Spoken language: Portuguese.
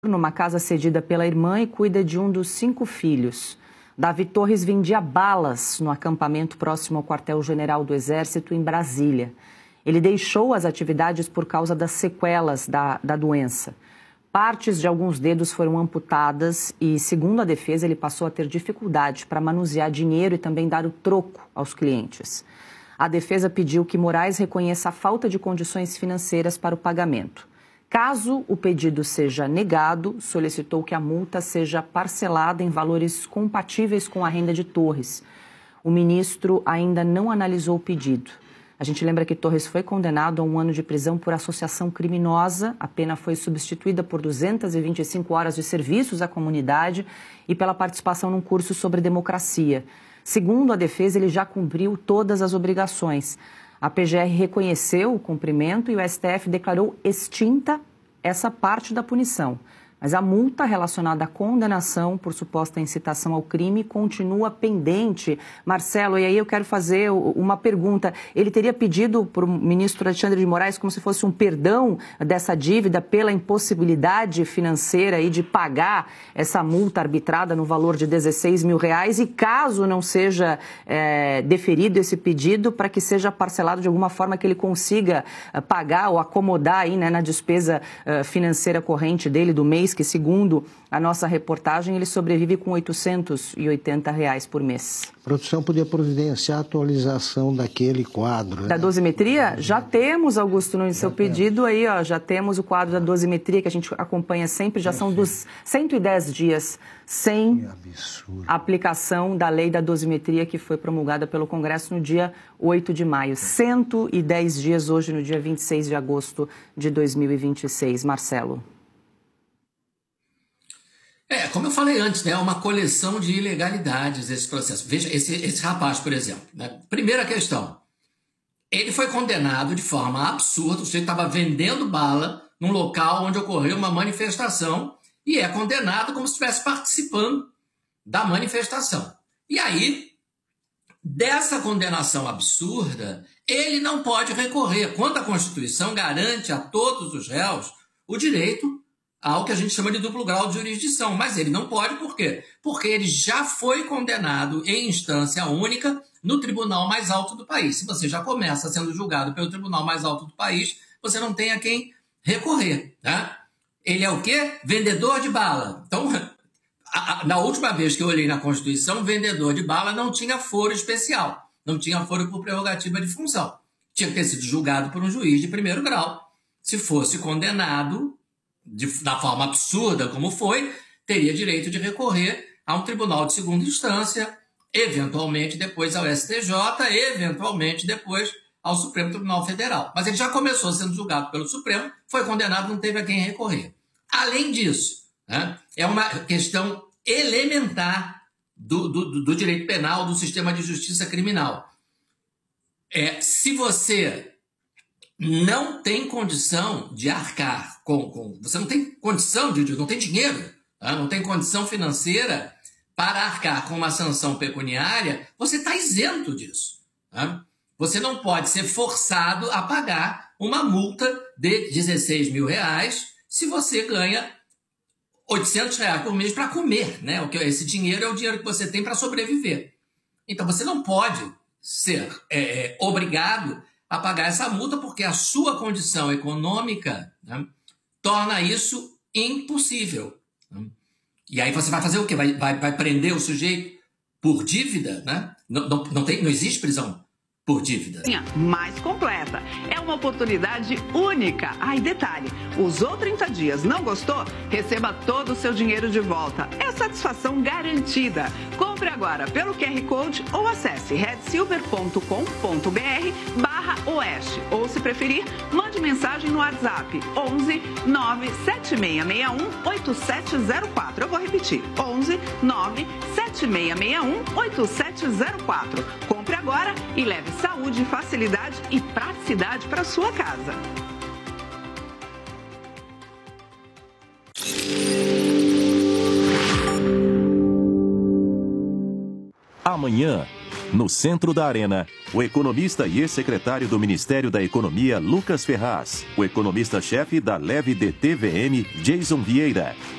numa casa cedida pela irmã e cuida de um dos 5 filhos. Davi Torres vendia balas no acampamento próximo ao quartel-general do Exército, em Brasília. Ele deixou as atividades por causa das sequelas da doença. Partes de alguns dedos foram amputadas e, segundo a defesa, ele passou a ter dificuldade para manusear dinheiro e também dar o troco aos clientes. A defesa pediu que Moraes reconheça a falta de condições financeiras para o pagamento. Caso o pedido seja negado, solicitou que a multa seja parcelada em valores compatíveis com a renda de Torres. O ministro ainda não analisou o pedido. A gente lembra que Torres foi condenado a 1 ano de prisão por associação criminosa. A pena foi substituída por 225 horas de serviços à comunidade e pela participação num curso sobre democracia. Segundo a defesa, ele já cumpriu todas as obrigações. A PGR reconheceu o cumprimento e o STF declarou extinta essa parte da punição. Mas a multa relacionada à condenação por suposta incitação ao crime continua pendente. Marcelo, e aí eu quero fazer uma pergunta. Ele teria pedido para o ministro Alexandre de Moraes como se fosse um perdão dessa dívida pela impossibilidade financeira aí de pagar essa multa arbitrada no valor de R$16 mil e caso não seja deferido esse pedido, para que seja parcelado de alguma forma que ele consiga pagar ou acomodar aí, né, na despesa financeira corrente dele do mês, que, segundo a nossa reportagem, ele sobrevive com R$880 por mês. A produção podia providenciar a atualização daquele quadro, né? Da dosimetria? Já temos, Augusto Nunes, seu pedido aí, ó, já temos o quadro da dosimetria que a gente acompanha sempre, já são dos 110 dias sem aplicação da lei da dosimetria que foi promulgada pelo Congresso no dia 8 de maio. 110 dias hoje, no dia 26 de agosto de 2026. Marcelo. Como eu falei antes, né, é uma coleção de ilegalidades esse processo. Veja, esse rapaz, por exemplo, né? Primeira questão, ele foi condenado de forma absurda, o sujeito estava vendendo bala num local onde ocorreu uma manifestação e é condenado como se estivesse participando da manifestação. E aí, dessa condenação absurda, ele não pode recorrer, quando a Constituição garante a todos os réus o direito ao que a gente chama de duplo grau de jurisdição. Mas ele não pode, por quê? Porque ele já foi condenado em instância única no tribunal mais alto do país. Se você já começa sendo julgado pelo tribunal mais alto do país, você não tem a quem recorrer, tá? Ele é o quê? Vendedor de bala. Então, na última vez que eu olhei na Constituição, vendedor de bala não tinha foro especial, não tinha foro por prerrogativa de função. Tinha que ter sido julgado por um juiz de primeiro grau. Se fosse condenado da forma absurda como foi, teria direito de recorrer a um tribunal de segunda instância, eventualmente depois ao STJ, eventualmente depois ao Supremo Tribunal Federal. Mas ele já começou sendo julgado pelo Supremo, foi condenado, não teve a quem recorrer. Além disso, né, é uma questão elementar do direito penal, do sistema de justiça criminal. Se você não tem condição de arcar você não tem condição não tem dinheiro, tá? Não tem condição financeira para arcar com uma sanção pecuniária, você está isento disso, tá? Você não pode ser forçado a pagar uma multa de R$16 mil se você ganha R$800 por mês para comer, né? Esse dinheiro é o dinheiro que você tem para sobreviver. Então você não pode ser obrigado a pagar essa multa, porque a sua condição econômica, né, torna isso impossível. Né? E aí você vai fazer o quê? Vai prender o sujeito por dívida? Né? Não existe prisão por dívida. Mais completa. É uma oportunidade única. Detalhe, usou 30 dias, não gostou? Receba todo o seu dinheiro de volta. É satisfação garantida. Compre agora pelo QR Code ou acesse redsilver.com.br/oeste. Ou, se preferir, mande mensagem no WhatsApp 11 97661 8704. Eu vou repetir, 11 97661 8704. Compre agora e leve saúde, facilidade e praticidade para sua casa. Amanhã, no centro da Arena, o economista e ex-secretário do Ministério da Economia, Lucas Ferraz, o economista-chefe da Leve DTVM, Jason Vieira,